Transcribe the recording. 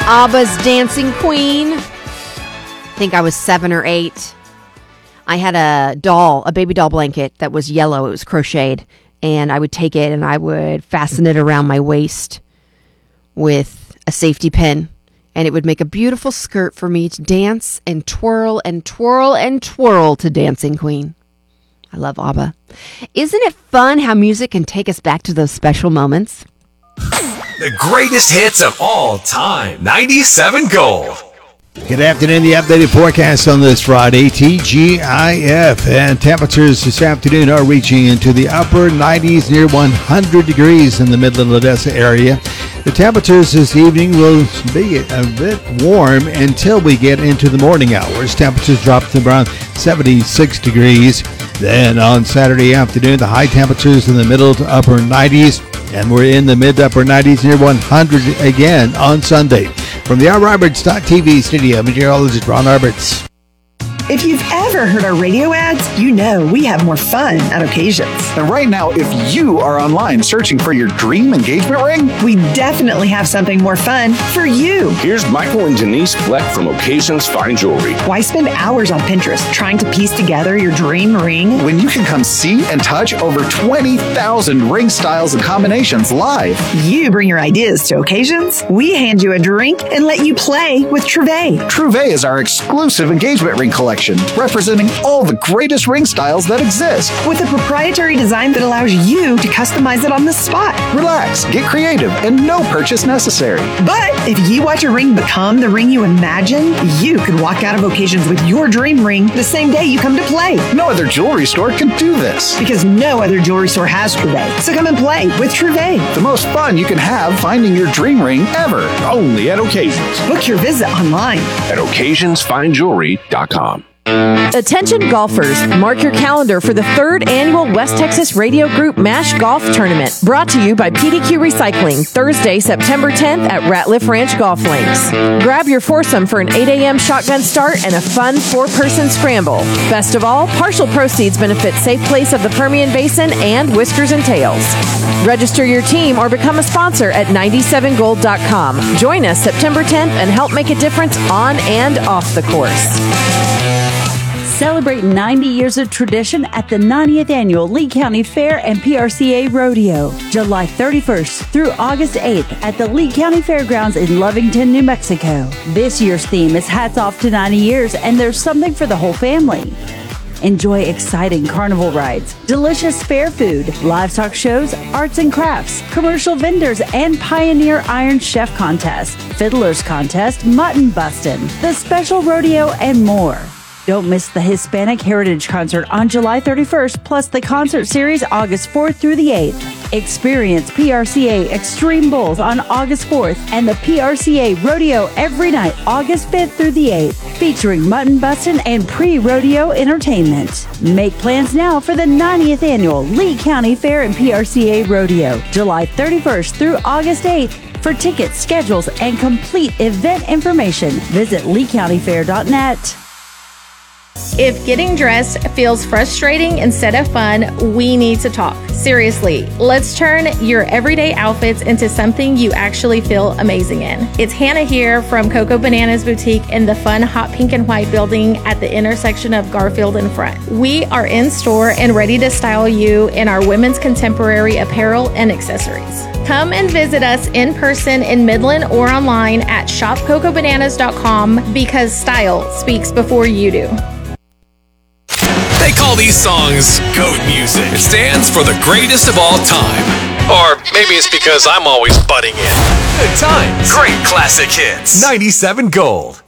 ABBA's Dancing Queen. I think I was 7 or 8. I had a baby doll blanket that was yellow. It was crocheted. And I would take it and I would fasten it around my waist with a safety pin. And it would make a beautiful skirt for me to dance and twirl and twirl and twirl to Dancing Queen. I love ABBA. Isn't it fun how music can take us back to those special moments? The greatest hits of all time. 97 Gold. Good afternoon. The updated forecast on this Friday, TGIF. And temperatures this afternoon are reaching into the upper 90s, near 100 degrees in the Midland, Odessa area. The temperatures this evening will be a bit warm until we get into the morning hours. Temperatures drop to around 76 degrees. Then on Saturday afternoon, the high temperatures in the middle to upper 90s. And we're in the mid to upper 90s, near 100 again on Sunday. From the OurRoberts.tv studio, meteorologist Ron Roberts. If you've ever heard our radio ads, you know we have more fun at occasions. And right now, if you are online searching for your dream engagement ring, we definitely have something more fun for you. Here's Michael and Denise Fleck from Occasions Fine Jewelry. Why spend hours on Pinterest trying to piece together your dream ring when you can come see and touch over 20,000 ring styles and combinations live? You bring your ideas to Occasions, we hand you a drink and let you play with Trouvé. Trouvé is our exclusive engagement ring collection, representing all the greatest ring styles that exist. With a proprietary design that allows you to customize it on the spot. Relax, get creative, and no purchase necessary. But if you watch a ring become the ring you imagine, you could walk out of Occasions with your dream ring the same day you come to play. No other jewelry store can do this. Because no other jewelry store has Trouvé. So come and play with Trouvé. The most fun you can have finding your dream ring ever. Only at Occasions. Book your visit online at occasionsfinejewelry.com. Attention golfers, mark your calendar for the 3rd annual West Texas Radio Group MASH Golf Tournament, brought to you by PDQ Recycling, Thursday, September 10th at Ratliff Ranch Golf Links. Grab your foursome for an 8 a.m. shotgun start and a fun 4-person scramble. Best of all, partial proceeds benefit Safe Place of the Permian Basin and Whiskers and Tails. Register your team or become a sponsor at 97gold.com. Join us September 10th and help make a difference on and off the course. Celebrate 90 years of tradition at the 90th Annual Lee County Fair and PRCA Rodeo, July 31st through August 8th at the Lee County Fairgrounds in Lovington, New Mexico. This year's theme is Hats Off to 90 Years, and there's something for the whole family. Enjoy exciting carnival rides, delicious fair food, livestock shows, arts and crafts, commercial vendors, and Pioneer Iron Chef Contest, Fiddlers Contest, Mutton Bustin', the special rodeo, and more. Don't miss the Hispanic Heritage Concert on July 31st, plus the concert series August 4th through the 8th. Experience PRCA Extreme Bulls on August 4th and the PRCA Rodeo every night, August 5th through the 8th, featuring mutton bustin' and pre-rodeo entertainment. Make plans now for the 90th Annual Lee County Fair and PRCA Rodeo, July 31st through August 8th. For tickets, schedules, and complete event information, visit leecountyfair.net. If getting dressed feels frustrating instead of fun, we need to talk. Seriously, let's turn your everyday outfits into something you actually feel amazing in. It's Hannah here from Coco Bananas Boutique in the fun hot pink and white building at the intersection of Garfield and Front. We are in store and ready to style you in our women's contemporary apparel and accessories. Come and visit us in person in Midland or online at shopcocobananas.com because style speaks before you do. They call these songs GOAT music. It stands for the greatest of all time. Or maybe it's because I'm always butting in. Good times. Great classic hits. 97 Gold.